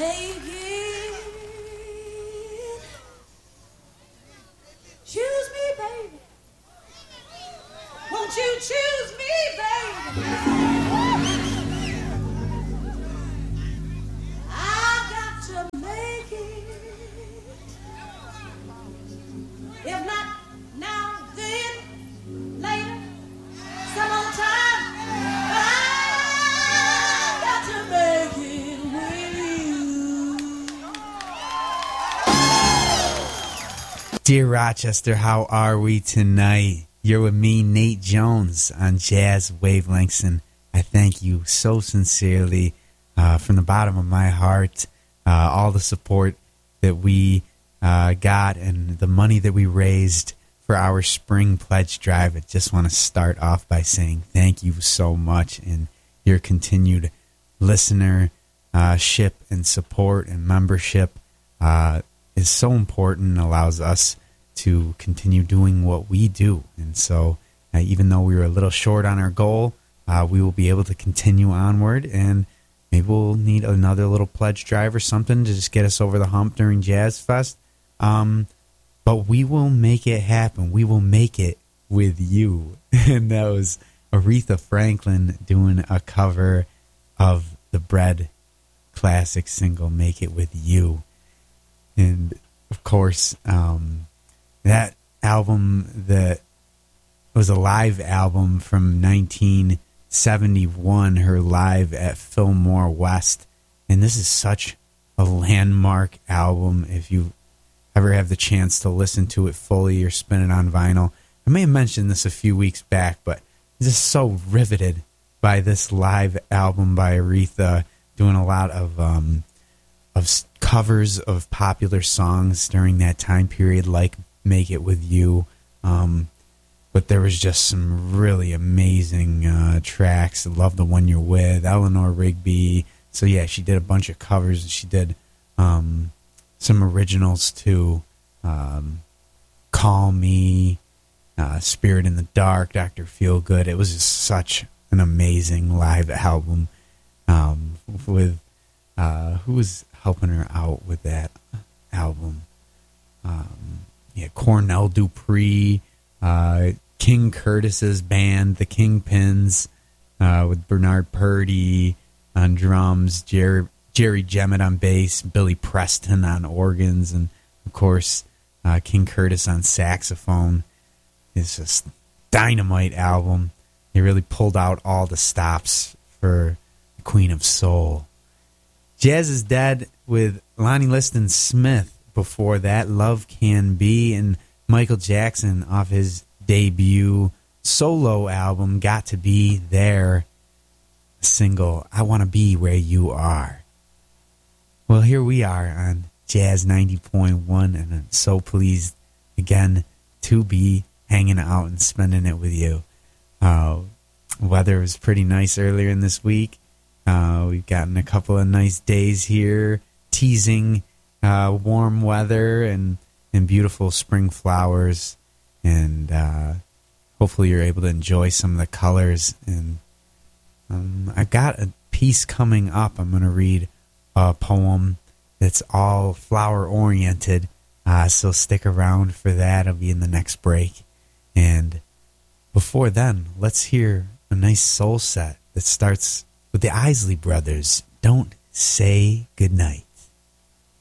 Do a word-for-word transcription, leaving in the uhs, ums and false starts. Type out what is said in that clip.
make it. Choose me, baby. Won't you choose me, baby? I've got to make it. If not now, then later, some more time. I've got to make it with you. Dear Rochester, how are we tonight? You're with me, Nate Jones, on Jazz Wavelengths, and I thank you so sincerely uh, from the bottom of my heart, uh, all the support that we uh, got and the money that we raised for our spring pledge drive. I just want to start off by saying thank you so much, and your continued listenership uh, and support and membership uh, is so important and allows us to continue doing what we do. And so uh, even though we were a little short on our goal, uh, we will be able to continue onward, and maybe we'll need another little pledge drive or something to just get us over the hump during Jazz Fest. Um, but we will make it happen. We will make it with you. And that was Aretha Franklin doing a cover of the Bread classic single, Make It With You. And of course, um, that album that was a live album from nineteen seventy-one, her live at Fillmore West. And this is such a landmark album. If you ever have the chance to listen to it fully or spin it on vinyl, I may have mentioned this a few weeks back, but I'm just so riveted by this live album by Aretha, doing a lot of um, of covers of popular songs during that time period, like Make It With You. Um, but there was just some really amazing uh, tracks. I love The One You're With, Eleanor Rigby. So yeah, she did a bunch of covers. She did um, some originals too. Um, Call Me, uh, Spirit in the Dark, Doctor Feelgood. It was just such an amazing live album um, with uh, who was helping her out with that album. Um, yeah, Cornell Dupree, uh, King Curtis's band, the Kingpins, uh, with Bernard Purdy on drums, Jerry, Jerry Jemmett on bass, Billy Preston on organs, and of course uh, King Curtis on saxophone. It's just dynamite album. He really pulled out all the stops for the Queen of Soul. Jazz is Dead with Lonnie Liston Smith. Before that, Love Can Be, and Michael Jackson off his debut solo album, Got to Be There, single, I Want to Be Where You Are. Well, here we are on Jazz ninety point one, and I'm so pleased again to be hanging out and spending it with you. Uh, weather was pretty nice earlier in this week. Uh, we've gotten a couple of nice days here, teasing uh, warm weather and, and beautiful spring flowers. And uh, hopefully you're able to enjoy some of the colors. And um, I got a piece coming up. I'm going to read a poem that's all flower-oriented. Uh, so stick around for that. It'll be in the next break. And before then, let's hear a nice soul set that starts with the Isley Brothers, Don't Say Goodnight.